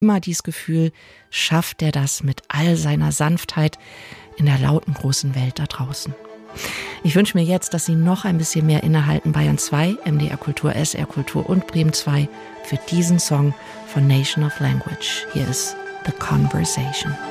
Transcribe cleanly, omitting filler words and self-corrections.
immer dieses Gefühl, schafft er das mit all seiner Sanftheit in der lauten großen Welt da draußen. Ich wünsche mir jetzt, dass Sie noch ein bisschen mehr innehalten. Bayern 2, MDR Kultur, SR Kultur und Bremen 2 für diesen Song von Nation of Language. Hier ist The Conversation.